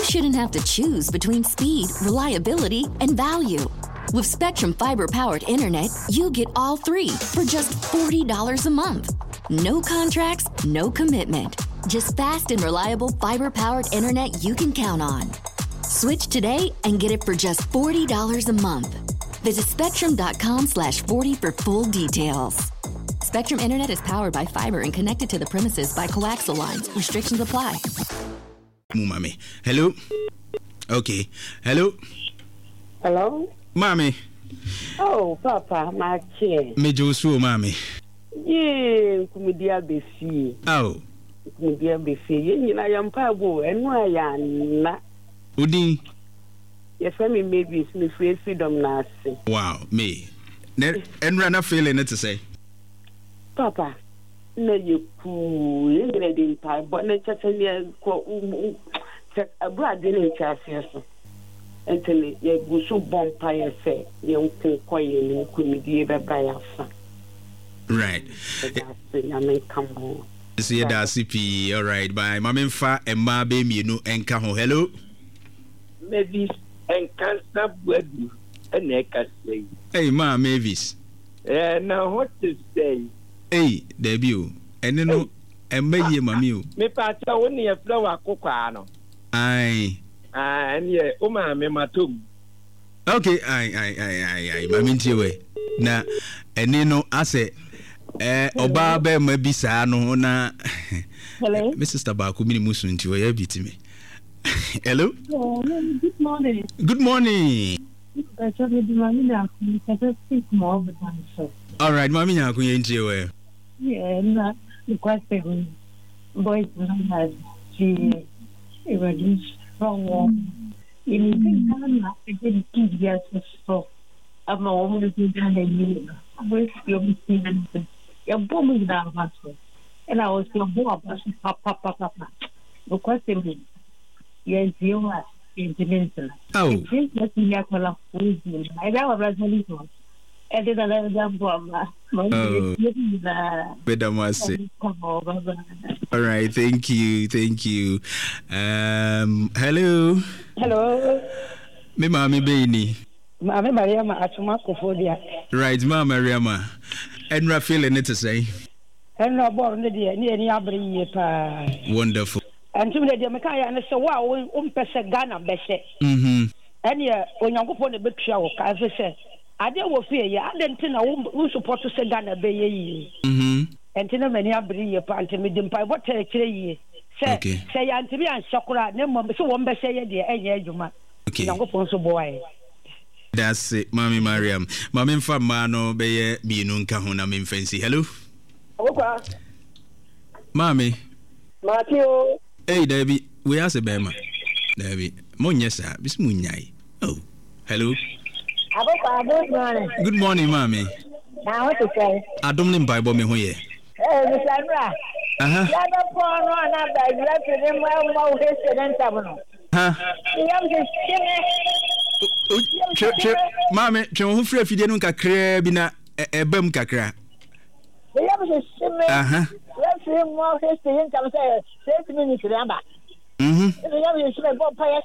shouldn't have to choose between speed, reliability, and value. With Spectrum Fiber-powered internet, you get all three for just $40 a month. No contracts, no commitment. Just fast and reliable fiber-powered internet you can count on. Switch today and get it for just $40 a month. Visit spectrum.com/40 for full details. Spectrum Internet is powered by fiber and connected to the premises by coaxial lines. Restrictions apply. Mommy. Hello? Okay. Hello? Hello? Mommy. Oh, Papa, my chair. Me Josu, Mommy. Yeah, Kumidia Bessie. Oh. Kumidia Bessie. I am Pabo, and why I am Udin. Yes, I mean, maybe it's me free freedom nursing. Wow, me. And run a feeling it to say. Papa, no, you cool, you didn't tie, but let's just say, a brother didn't chase us. Anthony, you go so bonfire say, you can quiet and Kumidia by us. Right. I may come home. See that CP, all right, by Mamma Fa and Ma baby, you know, and come home. Hello? Maybe and can't stop with you. And I can say, hey, Ma Mavis. Now what to say? Hey, debut. And then, and maybe, Mammy. Me pass only a flower cocoano. Aye. And yeah, Oma, me matum. Okay, aye, Mammy, way. Now, and you know, I say, Oba be mabisa no na. Hello? Mrs. Tabaku mini musu nti we beat me. Hello? Good morning. Good morning. All right, Mami Nyaku yenje we. Yeah, na requesting boys has she reduced from in Ghana again 2 years so I'm always in Ghana with your your bomb is down and I was your boy papa requesting me. Yes, you are in the mental. Oh, let me have a laugh with you. I got a resolution. I did another damn bomb. All right, thank you. Hello. Me Mami Baini. Mama Mariama Atuma Kofodia. Right, Mama Mariama. And Raphael and it to say. And no born the dear near the Abri. Wonderful. And to the Jamaica and so wow, Pesa Ghana Beshe. And yeah, when you go for the big show, as I said, I didn't fear you. I didn't know who support to say Ghana Bay. And to many Abri, your party medium pie. What tell you? Say, Auntie and Sakura, no one so one best say, dear, and yeah, you might. Okay, go for so boy. That's it, Mammy Mariam. Mammy for Mano, Baye, Binun Kahuna, Mim Fancy. Hello, Mammy. Matthew. Hey, Debbie, we are a Bema. Debbie, Monyesa, Bismunyai. Oh, hello. Good morning, Mammy. Now, what to say? I don't know Bible me here. Hey, Miss Sandra. Mammy, who free if you didn't cacre bina a bum cacra. Let's see more history in come say 6 minutes remember. You should have bought Paya.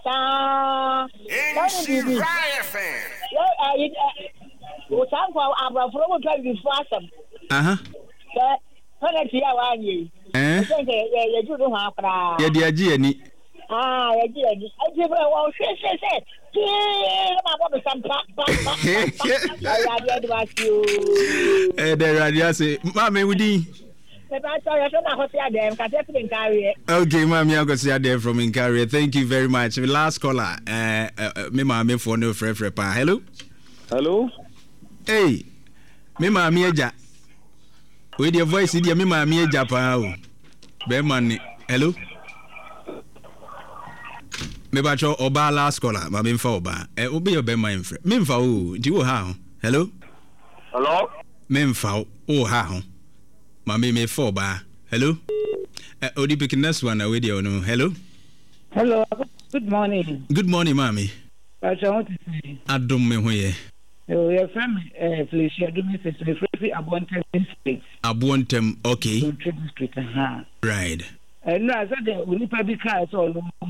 Yeah, time for our promo drive before some. Penalty, I you. You do half. Yeah, dear Jenny. I give her all say. The radio say, Mammy, would okay, Mammy, I'm going to see there from Incaria. Thank you very much. Last caller, me Mammy for no free. Hello. Hey, me Mammy Eja. With your voice, dear me Mammy Eja Pao. Beman, hello. Me bacho oba last caller, Mammy for oba. Obe your Beman friend. Memfa, oh, do you how? Hello. Memfa, oh, how? Mammy me for ba. Hello. Odi picking next one away there no. Hello. Good morning. Good morning, Mammy. I want to say. I don't know where. Your friend, Felicia, do me say free Abontem District. Abontem, okay. District, right. No, I said the Unipa because all